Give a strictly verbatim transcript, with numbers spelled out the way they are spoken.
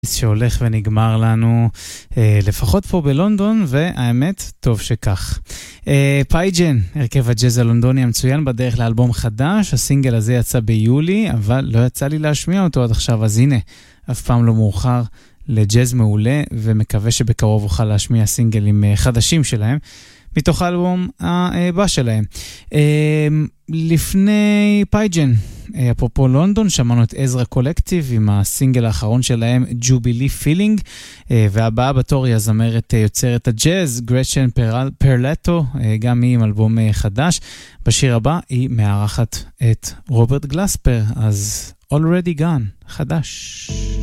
שהולך ונגמר לנו, אה, לפחות פה בלונדון, והאמת, טוב שכך. אה, פייג'ן, הרכב הג'אז הלונדוני המצוין בדרך לאלבום חדש, הסינגל הזה יצא ביולי, אבל לא יצא לי להשמיע אותו עד עכשיו, אז הנה, אף פעם לא מאוחר לג'אז מעולה, ומקווה שבקרוב אוכל להשמיע סינגלים חדשים שלהם, מתוך האלבום הבא שלהם. אה, לפני פייג'ן, אפרופו לונדון, שמענו את עזרא קולקטיב עם הסינגל האחרון שלהם, ג'ובילי פילינג, והבאה בתור היא הזמרת יוצרת הג'אז, גרצ'ן פרלטו, גם היא עם אלבום חדש. בשיר הבא היא מארחת את רוברט גלספר, אז Already Gone, חדש.